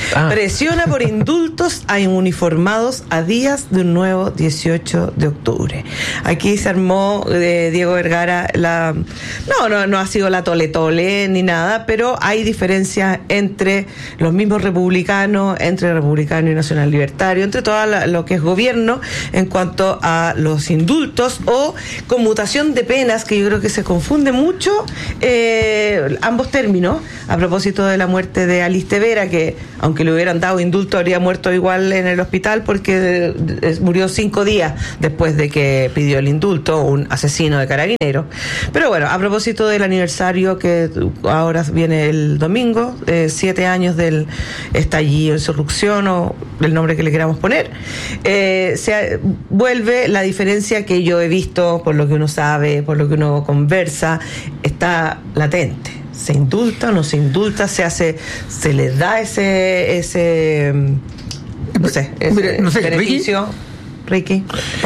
Presiona por indultos a uniformados a días de un nuevo 18 de octubre. Aquí se armó Diego Vergara no ha sido la tole ni nada, pero hay diferencias entre los mismos republicanos, entre republicano y nacional libertario, entre todo lo que es gobierno en cuanto a los indultos o conmutación de penas, que yo creo que se confunde mucho ambos términos, a propósito de la muerte de Alice Tevera, que aunque le hubieran dado indulto habría muerto igual en el hospital porque murió 5 días después de que pidió el indulto, un asesino de carabineros. Pero bueno, a propósito del aniversario que ahora viene el domingo, 7 años del estallido, insurrección o el nombre que le queramos poner, se vuelve la diferencia que yo he visto, por lo que uno sabe, por lo que uno conversa, está latente. ¿Se indulta o no se indulta? ¿Se les da ese beneficio? Ricky.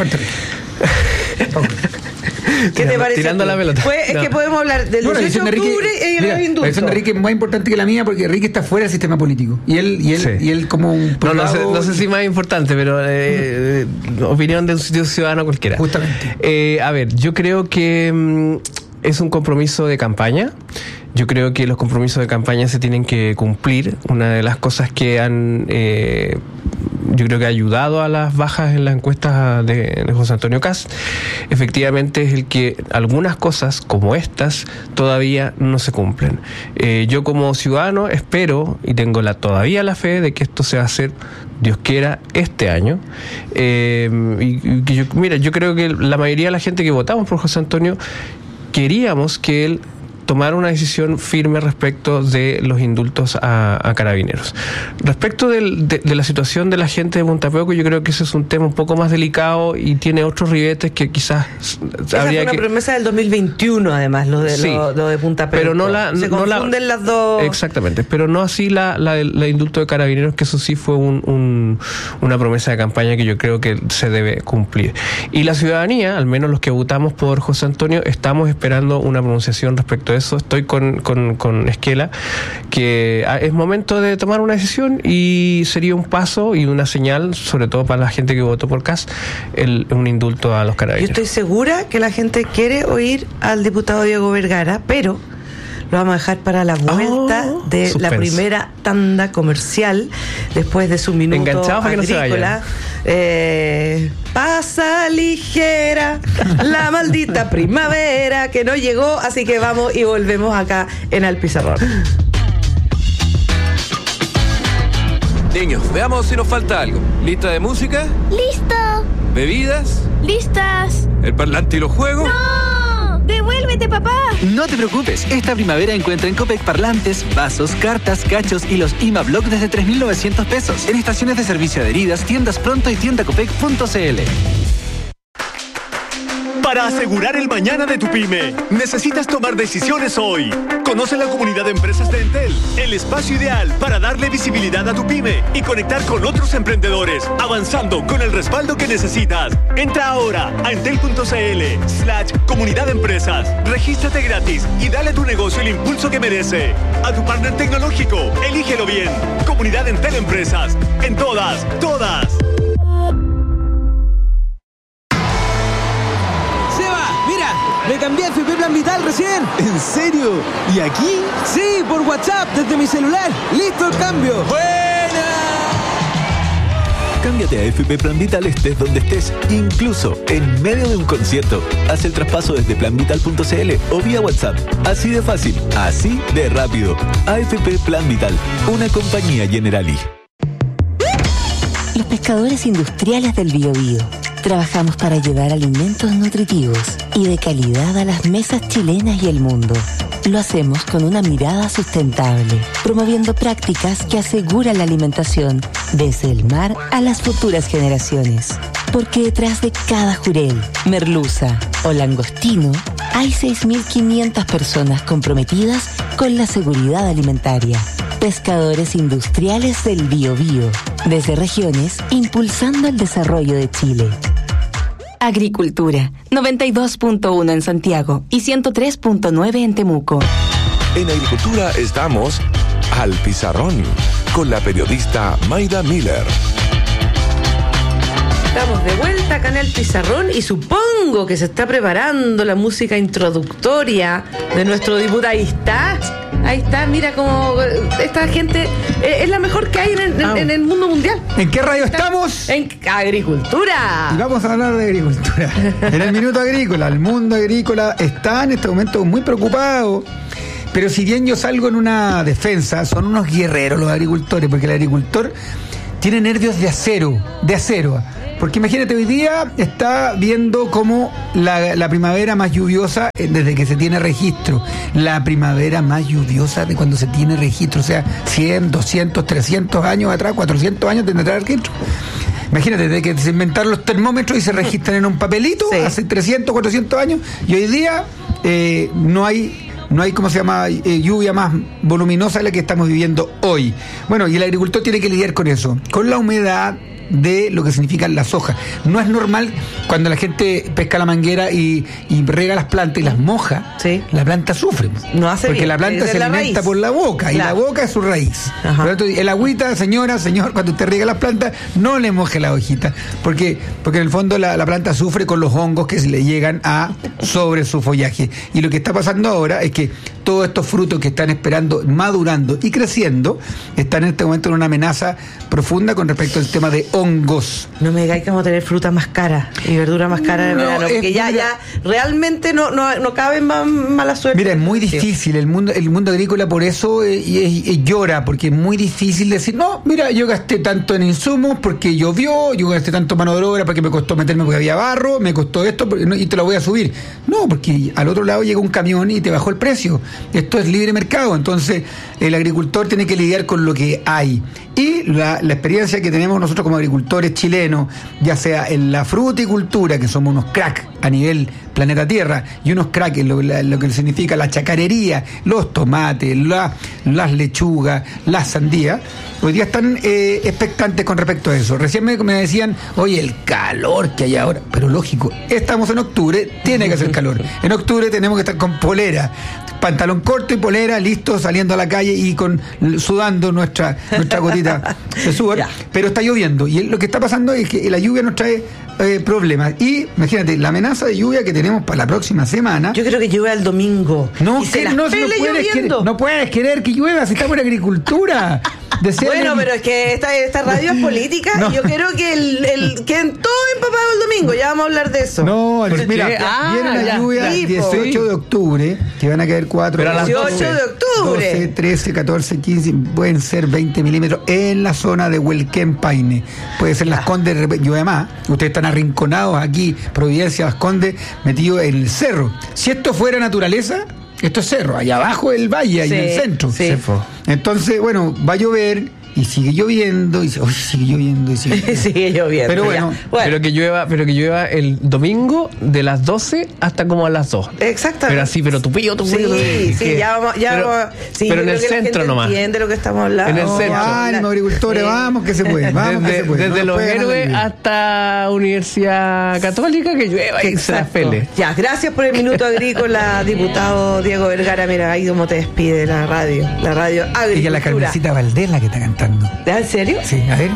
¿Qué te parece? Tirando la pelota. Pues es que podemos hablar del 18 de octubre y de los indultos. La decisión de Ricky es más importante que la mía porque Ricky está fuera del sistema político. Y él como un no sé si más importante, pero opinión de un ciudadano cualquiera. Justamente. A ver, yo creo que es un compromiso de campaña. Yo creo que los compromisos de campaña se tienen que cumplir. Una de las cosas que yo creo que ha ayudado a las bajas en las encuestas de José Antonio Kast, efectivamente es el que algunas cosas como estas todavía no se cumplen. Yo como ciudadano espero y tengo todavía la fe de que esto se va a hacer, Dios quiera, este año. Yo creo que la mayoría de la gente que votamos por José Antonio queríamos que él tomar una decisión firme respecto de los indultos a carabineros. Respecto de la situación de la gente de Punta Peuco, yo creo que ese es un tema un poco más delicado y tiene otros ribetes que quizás habría que... promesa del 2021, además, lo de Punta Peuco. Pero se confunden las dos... Exactamente, pero no así la indulto de carabineros, que eso sí fue una promesa de campaña que yo creo que se debe cumplir. Y la ciudadanía, al menos los que votamos por José Antonio, estamos esperando una pronunciación respecto a eso. Estoy con Esquela, que es momento de tomar una decisión y sería un paso y una señal, sobre todo para la gente que votó por Kast, un indulto a los carabineros. Yo estoy segura que la gente quiere oír al diputado Diego Vergara, pero lo vamos a dejar para la vuelta de suspense. La primera tanda comercial, después de su minuto enganchados agrícola. Pasa ligera la maldita primavera que no llegó, así que vamos y volvemos acá en Al Pizarrón. Niños, veamos si nos falta algo. ¿Lista de música? ¡Listo! ¿Bebidas? ¡Listas! ¿El parlante y los juegos? ¡No! ¡Devuélvete, papá! No te preocupes, esta primavera encuentra en Copec parlantes, vasos, cartas, cachos y los IMA Block desde 3.900 pesos. En estaciones de servicio adheridas, tiendas Pronto y tiendacopec.cl. Para asegurar el mañana de tu pyme, necesitas tomar decisiones hoy. Conoce la comunidad de empresas de Entel, el espacio ideal para darle visibilidad a tu pyme y conectar con otros emprendedores, avanzando con el respaldo que necesitas. Entra ahora a entel.cl/comunidad de empresas. Regístrate gratis y dale a tu negocio el impulso que merece. A tu partner tecnológico, elígelo bien. Comunidad Entel Empresas. En todas. Me cambié a FP Plan Vital recién. ¿En serio? ¿Y aquí? Sí, por WhatsApp, desde mi celular. ¡Listo el cambio! ¡Buena! Cámbiate a FP Plan Vital estés donde estés, incluso en medio de un concierto. Haz el traspaso desde planvital.cl o vía WhatsApp. Así de fácil, así de rápido. AFP Plan Vital, una compañía Generali. Los pescadores industriales del Biobío. Trabajamos para llevar alimentos nutritivos y de calidad a las mesas chilenas y el mundo. Lo hacemos con una mirada sustentable, promoviendo prácticas que aseguran la alimentación desde el mar a las futuras generaciones. Porque detrás de cada jurel, merluza o langostino hay 6.500 personas comprometidas con la seguridad alimentaria. Pescadores industriales del Biobío, desde regiones impulsando el desarrollo de Chile. Agricultura, 92.1 en Santiago y 103.9 en Temuco. En Agricultura estamos al Pizarrón. con la periodista Mayra Miller. Estamos de vuelta acá en el pizarrón y supongo que se está preparando la música introductoria de nuestro diputado. Ahí está, mira cómo esta gente es la mejor que hay en el mundo mundial. ¿En qué radio estamos? En agricultura. Y vamos a hablar de agricultura. En el Minuto Agrícola, el mundo agrícola está en este momento muy preocupado. Pero si bien yo salgo en una defensa, son unos guerreros los agricultores, porque el agricultor tiene nervios de acero. Porque imagínate, hoy día está viendo cómo la primavera más lluviosa desde que se tiene registro. La primavera más lluviosa de cuando se tiene registro. O sea, 100, 200, 300 años atrás, 400 años de tener registro. Imagínate, desde que se inventaron los termómetros y se registran en un papelito, hace 300, 400 años, y hoy día no hay, ¿cómo se llama?, lluvia más voluminosa de la que estamos viviendo hoy. Bueno, y el agricultor tiene que lidiar con eso, con la humedad de lo que significan las hojas. No es normal cuando la gente pesca la manguera y riega las plantas y las moja, la planta sufre. No hace porque bien, la planta se alimenta por la boca, y la boca es su raíz. Por lo tanto, el agüita, señor, cuando usted riega las plantas, no le moje la hojita, porque en el fondo la planta sufre con los hongos que se le llegan sobre su follaje. Y lo que está pasando ahora es que todos estos frutos que están esperando, madurando y creciendo, están en este momento en una amenaza profunda con respecto al tema de hongos. No me digáis que vamos a tener fruta más cara y verdura más cara de verano, porque ya realmente no cabe más mala suerte. Mira, es muy difícil el mundo agrícola, por eso llora, porque es muy difícil decir, no, mira, yo gasté tanto en insumos porque llovió, yo gasté tanto mano de obra porque me costó meterme porque había barro, me costó esto y te lo voy a subir. No, porque al otro lado llega un camión y te bajó el precio. Esto es libre mercado, entonces el agricultor tiene que lidiar con lo que hay. Y la experiencia que tenemos nosotros como agricultores chilenos, ya sea en la fruticultura, que somos unos cracks a nivel planeta Tierra, y unos cracks en lo que significa la chacarería, los tomates, las lechugas, las sandías, hoy día están expectantes con respecto a eso. Recién me decían, oye, el calor que hay ahora, pero lógico, estamos en octubre, tiene que hacer calor. En octubre tenemos que estar con polera, pantalón corto y polera, listos, saliendo a la calle y sudando nuestra gotita de sudor, pero está lloviendo, y lo que está pasando es que la lluvia nos trae problemas. Y imagínate, la amenaza de lluvia que tenemos para la próxima semana. Yo creo que llueve el domingo. No puedes querer que llueva si estamos en agricultura. Bueno, pero es que esta radio es política, y yo creo que queden todos empapados el domingo. Ya vamos a hablar de eso. No, mira, viene la lluvia el 18 de octubre, que van a caer 4. 18 de octubre. 12, 13, 14, 15, pueden ser 20 milímetros en la zona de Huelquén, Paine. Puede ser Las Condes, llueve más. Ustedes están arrinconados aquí, Providencia, Las Condes, metidos en el cerro. Si esto fuera naturaleza, esto es cerro, allá abajo el valle, ahí en el centro. Entonces, bueno, va a llover y sigue lloviendo y sigue lloviendo y sigue lloviendo. Pero bueno. Pero que llueva el domingo de las 12 hasta como a las 2. Exactamente. Pero así, pero tupillo. Sí, ya vamos. Pero en el centro nomás. Entiende lo que estamos hablando. En el centro. Ánimo, agricultores, vamos que se puede. Desde Los Héroes hasta Universidad Católica, que llueva y se las pele. Ya, gracias por el Minuto Agrícola, diputado Diego Vergara. Mira, ahí como te despide la radio agrícola. Ella, la Carmencita Valdés, la que está cantando. ¿En serio? Sí, a ver.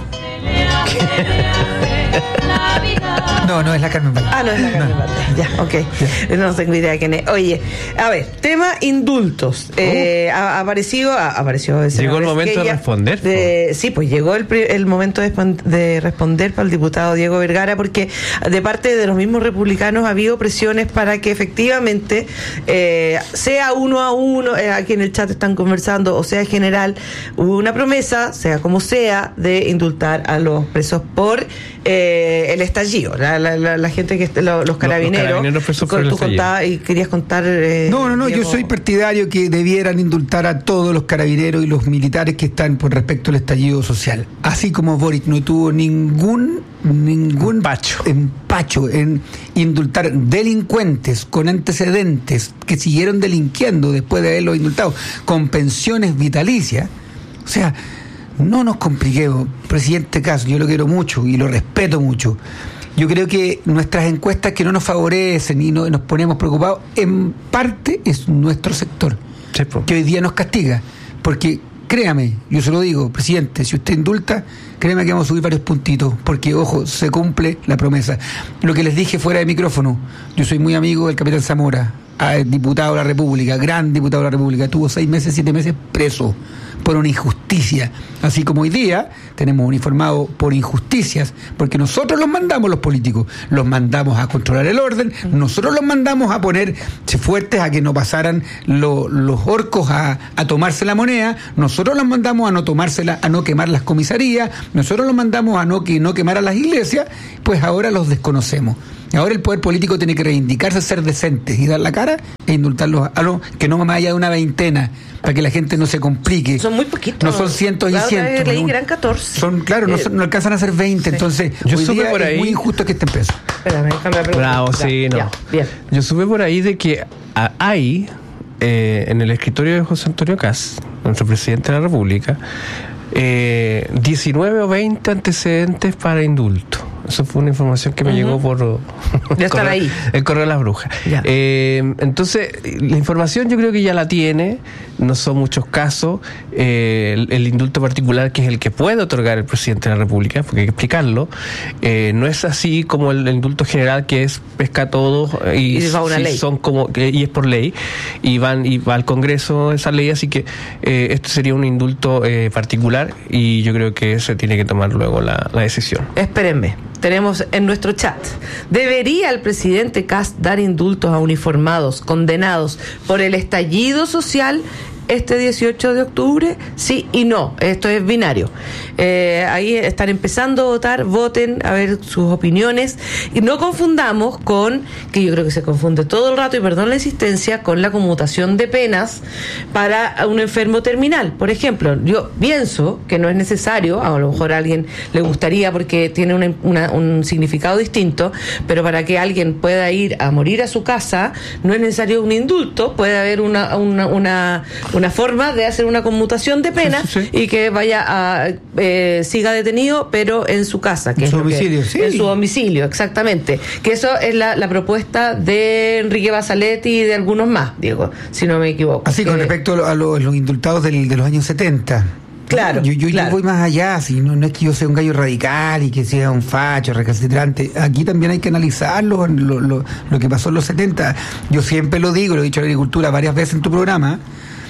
No es la Carmen Valdés. No es la Carmen Valdés. Ya, ok. No tengo idea de quién es. Oye, a ver, tema indultos. Apareció. Llegó el momento de responder. Sí, pues llegó el momento de responder para el diputado Diego Vergara, porque de parte de los mismos republicanos ha habido presiones para que efectivamente sea uno a uno, aquí en el chat están conversando, o sea, en general, hubo una promesa, sea como sea, de indultar a los presos por el estallido, la gente que los carabineros tú contabas y querías contar. No, yo soy partidario que debieran indultar a todos los carabineros y los militares que están por respecto al estallido social, así como Boric no tuvo ningún empacho en indultar delincuentes con antecedentes que siguieron delinquiendo después de haberlos indultado con pensiones vitalicias. O sea, no nos compliquemos, presidente Castro, yo lo quiero mucho y lo respeto mucho. Yo creo que nuestras encuestas que no nos favorecen y nos ponemos preocupados, en parte es nuestro sector, que hoy día nos castiga, porque créame, yo se lo digo, presidente, si usted indulta, créame que vamos a subir varios puntitos, porque, ojo, se cumple la promesa. Lo que les dije fuera de micrófono, yo soy muy amigo del capitán Zamora, diputado de la República, gran diputado de la República, estuvo 6 meses, 7 meses preso por una injusticia, así como hoy día tenemos uniformados por injusticias, porque nosotros los mandamos los políticos, los mandamos a controlar el orden, nosotros los mandamos a ponerse fuertes a que no pasaran los orcos a tomarse la moneda, nosotros los mandamos a no tomársela, a no quemar las comisarías, nosotros los mandamos a no quemar a las iglesias, pues ahora los desconocemos. Ahora el poder político tiene que reivindicarse, ser decentes y dar la cara e indultarlos a los que no más allá de una veintena, para que la gente no se complique. Son muy poquitos. No son cientos y cientos. Leí que eran 14. Son, claro, no alcanzan a ser 20. Sí. Entonces, yo hoy supe día por ahí, es muy injusto que estén presos. Espérame, déjame preguntar. Bravo, sí, no. Ya, bien. Yo supe por ahí de que hay en el escritorio de José Antonio Kast, nuestro presidente de la República, 19 o 20 antecedentes para indulto. Eso fue una información que me llegó por el correo de las brujas. Entonces, la información yo creo que ya la tiene, no son muchos casos. El indulto particular, que es el que puede otorgar el presidente de la República, porque hay que explicarlo, no es así como el indulto general, que es pesca a todos y va una ley. Son como, y es por ley, y va al Congreso esa ley, así que esto sería un indulto particular, y yo creo que se tiene que tomar luego la decisión. Espérenme. Tenemos en nuestro chat: ¿debería el presidente Kast dar indultos a uniformados condenados por el estallido social este 18 de octubre? Sí y no. Esto es binario. Ahí están empezando a votar. Voten a ver sus opiniones. Y no confundamos con, que yo creo que se confunde todo el rato, y perdón la insistencia, con la conmutación de penas para un enfermo terminal. Por ejemplo, yo pienso que no es necesario, a lo mejor a alguien le gustaría porque tiene un significado distinto, pero para que alguien pueda ir a morir a su casa, no es necesario un indulto. Puede haber una forma de hacer una conmutación de pena, y que vaya a siga detenido, pero en su casa, que en su domicilio, en su domicilio, exactamente. Que eso es la propuesta de Enrique Basaletti y de algunos más, Diego, si no me equivoco. Así, con respecto a los indultados de los años 70. Claro, yo voy más allá, si no es que yo sea un gallo radical y que sea un facho recalcitrante. Aquí también hay que analizar lo que pasó en los 70. Yo siempre lo digo, lo he dicho en la agricultura varias veces en tu programa.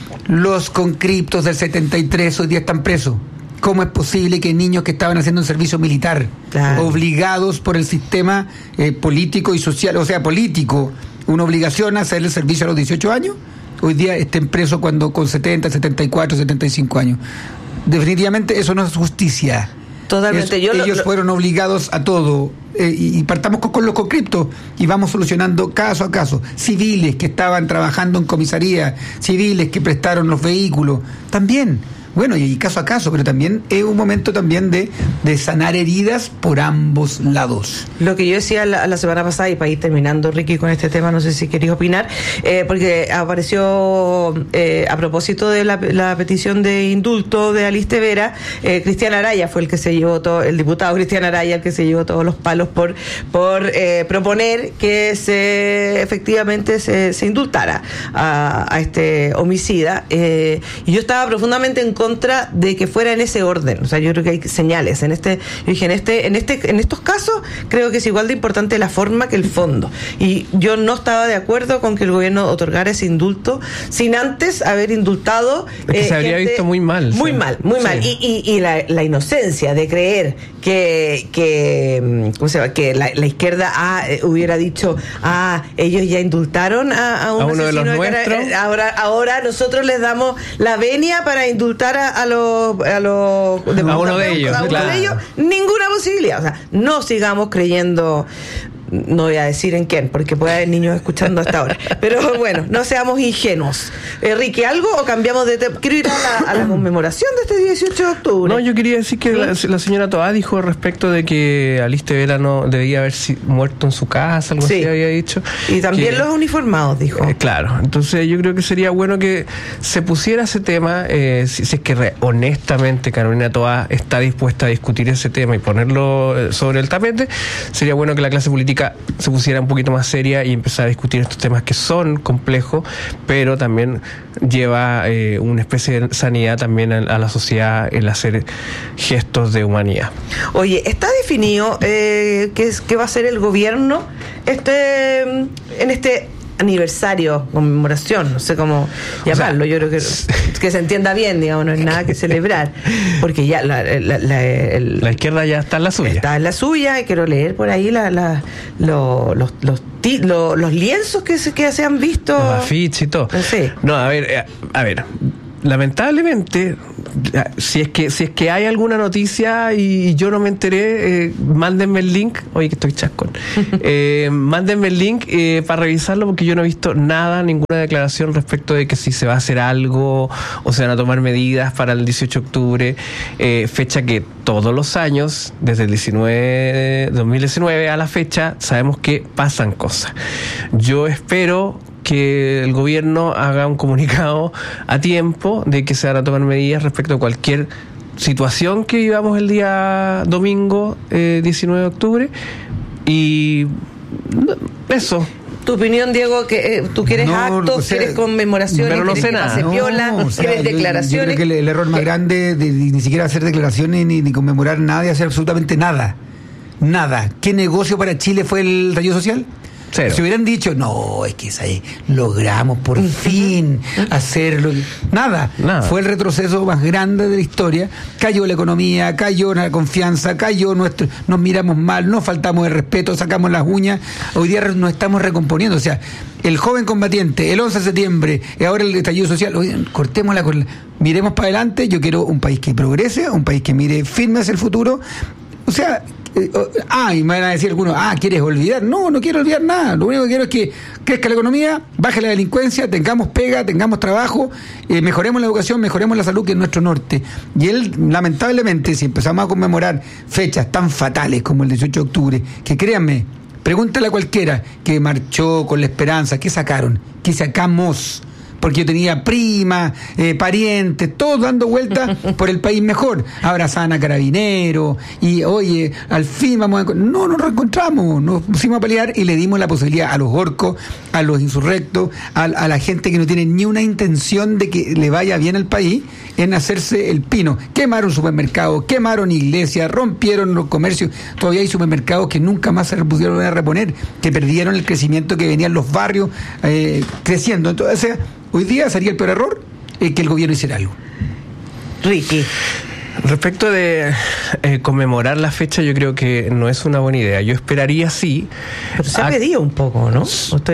Los conscriptos del 73 hoy día están presos. ¿Cómo es posible que niños que estaban haciendo un servicio militar, obligados por el sistema político y social, o sea, político, una obligación a hacer el servicio a los 18 años, hoy día estén presos cuando con 70, 74, 75 años? Definitivamente eso no es justicia. Totalmente. Ellos fueron obligados a todo. Y partamos con los conscriptos y vamos solucionando caso a caso. Civiles que estaban trabajando en comisaría, civiles que prestaron los vehículos, también. Bueno, y caso a caso, pero también es un momento también de sanar heridas por ambos lados. Lo que yo decía la semana pasada, y para ir terminando, Ricky, con este tema, no sé si querías opinar, porque apareció a propósito de la petición de indulto de Aliste Vera, Cristian Araya fue el que se llevó el diputado Cristian Araya, el que se llevó todos los palos por proponer que efectivamente se indultara a este homicida, y yo estaba profundamente en contra de que fuera en ese orden. O sea, yo creo que hay señales. Yo dije, en estos casos creo que es igual de importante la forma que el fondo. Y yo no estaba de acuerdo con que el gobierno otorgara ese indulto sin antes haber indultado. Que se habría visto muy mal. Muy mal. Y la inocencia de creer que la izquierda hubiera dicho, ellos ya indultaron a uno de los nuestros. Ahora nosotros les damos la venia para indultar a uno de ellos, ninguna posibilidad. O sea, no sigamos creyendo. No voy a decir en quién, porque puede haber niños escuchando hasta ahora. Pero bueno, no seamos ingenuos. Ricky, ¿algo o cambiamos de tema? Quiero ir a la conmemoración de este 18 de octubre. No, yo quería decir que la señora Toá dijo respecto de que Aliste Vera no debía haber muerto en su casa, algo así había dicho. Y también los uniformados, dijo. Claro, entonces yo creo que sería bueno que se pusiera ese tema, si es que honestamente Carolina Toá está dispuesta a discutir ese tema y ponerlo sobre el tapete. Sería bueno que la clase política política se pusiera un poquito más seria y empezara a discutir estos temas que son complejos, pero también lleva una especie de sanidad también a la sociedad, el hacer gestos de humanidad. Oye, ¿está definido qué va a hacer el gobierno en este aniversario, conmemoración, no sé cómo llamarlo? Yo creo que se entienda bien, digamos, no es nada que celebrar, porque ya la izquierda ya está en la suya. Está en la suya, y quiero leer por ahí los lienzos que se han visto. Los afiches y todo. Sí. No, a ver, lamentablemente, si es que hay alguna noticia y yo no me enteré, mándenme el link. Oye, que estoy chascón. Mándenme el link para revisarlo, porque yo no he visto nada, ninguna declaración respecto de que si se va a hacer algo o se van a tomar medidas para el 18 de octubre, fecha que todos los años, desde el 2019 a la fecha, sabemos que pasan cosas. Yo espero que el gobierno haga un comunicado a tiempo de que se van a tomar medidas respecto a cualquier situación que vivamos el día domingo 19 de octubre, y eso. Tu opinión, Diego, que tú quieres actos, quieres conmemoraciones, pero no sé nada. Quieres declaraciones. Yo creo que el error más grande de ni siquiera hacer declaraciones ni conmemorar nada y hacer absolutamente nada. Nada. ¿Qué negocio para Chile fue el estallido social? Cero. Si hubieran dicho, no, es que logramos por fin hacerlo. Nada. Fue el retroceso más grande de la historia. Cayó la economía, cayó la confianza, nos miramos mal, nos faltamos el respeto, sacamos las uñas. Hoy día nos estamos recomponiendo. O sea, el joven combatiente, el 11 de septiembre, y ahora el estallido social, cortémosla, miremos para adelante. Yo quiero un país que progrese, un país que mire firme hacia el futuro. O sea, y me van a decir algunos, ¿quieres olvidar? No quiero olvidar nada. Lo único que quiero es que crezca la economía, baje la delincuencia, tengamos pega, tengamos trabajo, mejoremos la educación, mejoremos la salud, que es nuestro norte. Y lamentablemente, si empezamos a conmemorar fechas tan fatales como el 18 de octubre, que créanme, pregúntale a cualquiera que marchó con la esperanza, ¿qué sacaron? ¿Qué sacamos? Porque yo tenía prima, parientes, todos dando vueltas por el país mejor. Abrazaban a carabineros y, oye, al fin vamos a... No, nos reencontramos, nos pusimos a pelear y le dimos la posibilidad a los orcos, a los insurrectos, a la gente que no tiene ni una intención de que le vaya bien al país, en hacerse el pino. Quemaron supermercados, quemaron iglesias, rompieron los comercios. Todavía hay supermercados que nunca más se pudieron reponer, que perdieron el crecimiento que venían los barrios creciendo. Entonces, hoy día sería el peor error que el gobierno hiciera algo. Ricky. Respecto de conmemorar la fecha, yo creo que no es una buena idea. Yo esperaría, sí. Pero se ha pedido un poco, ¿no?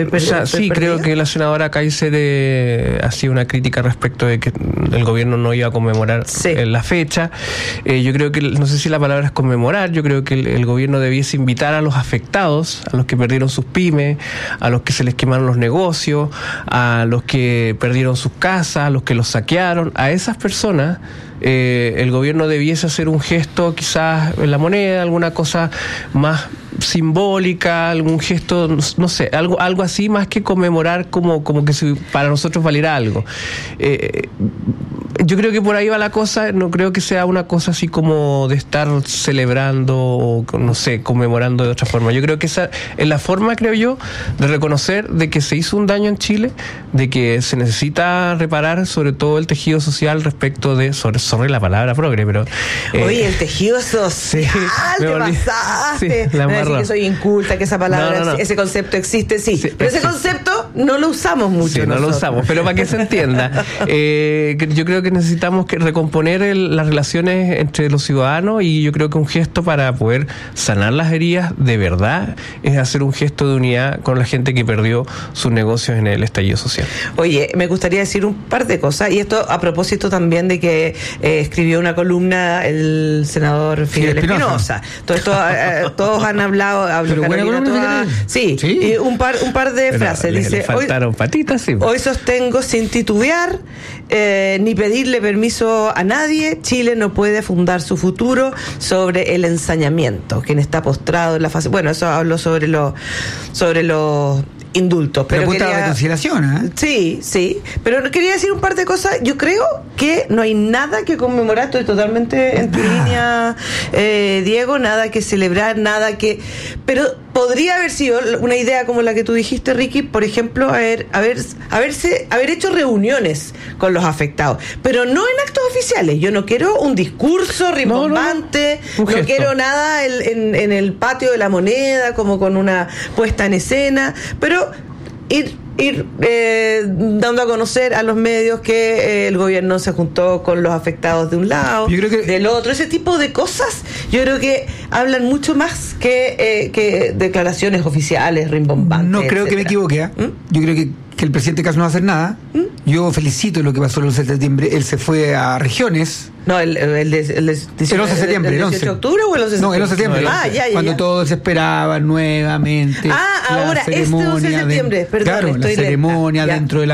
Creo que la senadora Kaiser hacía una crítica respecto de que el gobierno no iba a conmemorar la fecha. Yo creo que, no sé si la palabra es conmemorar, yo creo que el gobierno debiese invitar a los afectados, a los que perdieron sus pymes, a los que se les quemaron los negocios, a los que perdieron sus casas, a los que los saquearon, a esas personas. El gobierno debiese hacer un gesto, quizás en la moneda, alguna cosa más simbólica, algún gesto, no sé, algo así, más que conmemorar como que si para nosotros valiera algo. Yo creo que por ahí va la cosa. No creo que sea una cosa así como de estar celebrando o, no sé, conmemorando de otra forma. Yo creo que esa es la forma, creo yo, de reconocer de que se hizo un daño en Chile, de que se necesita reparar sobre todo el tejido social respecto de, sobre la palabra progre, pero... Oye, el tejido social, te pasaste. Sí, me decir que soy inculta, que esa palabra, no. Ese concepto existe, pero ese concepto no lo usamos mucho. Sí, no lo usamos, pero para que se entienda, yo creo que necesitamos recomponer las relaciones entre los ciudadanos, y yo creo que un gesto para poder sanar las heridas de verdad es hacer un gesto de unidad con la gente que perdió sus negocios en el estallido social. Oye, me gustaría decir un par de cosas, y esto a propósito también de que escribió una columna el senador Fidel Espinosa. Todo esto, todos han hablado, y un par de frases. Le faltaron patitas, sí. Hoy sostengo sin titubear ni pedirle permiso a nadie, Chile no puede fundar su futuro sobre el ensañamiento. Quien está postrado en la fase... Bueno, eso hablo sobre los indultos. Pero punta de reconciliación, ¿eh? Sí. Pero quería decir un par de cosas. Yo creo que no hay nada que conmemorar. Estoy totalmente en tu línea, Diego. Nada que celebrar, nada que... Pero podría haber sido una idea como la que tú dijiste, Ricky, por ejemplo, haber hecho reuniones con los afectados, pero no en actos oficiales. Yo no quiero un discurso rimbombante, no quiero nada en el patio de la Moneda, como con una puesta en escena, pero ir dando a conocer a los medios que el gobierno se juntó con los afectados de un lado, del otro, ese tipo de cosas. Yo creo que hablan mucho más que declaraciones oficiales rimbombantes. No creo que me equivoque. Yo creo que el presidente Kast no va a hacer nada. Yo felicito lo que pasó el 11 de septiembre. Él se fue a regiones. No, el 11 de septiembre. ¿El 18 de octubre o el 11 de septiembre? No, el 11 de septiembre. Cuando todos esperaban nuevamente. Ahora, este 11 de septiembre. Perdón, la ceremonia dentro de la